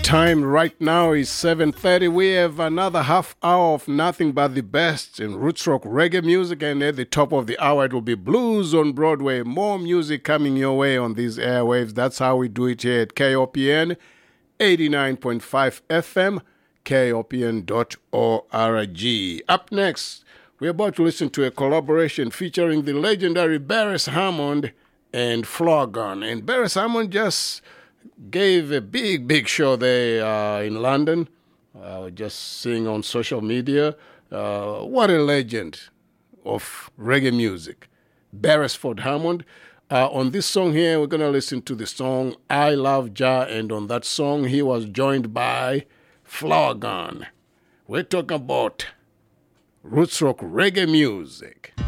Time right now is 7:30. We have another half hour of nothing but the best in roots rock reggae music, and at the top of the hour it will be Blues on Broadway. More music coming your way on these airwaves. That's how we do it here at KOPN 89.5 FM, KOPN.org. Up next, we're about to listen to a collaboration featuring the legendary Beres Hammond and Flogan. And Beres Hammond just gave a big show there in London. Just seeing on social media. What a legend of reggae music. Beresford Hammond. On this song here, we're going to listen to the song I Love Jah. And on that song, he was joined by Flogan. We're talking about roots rock reggae music.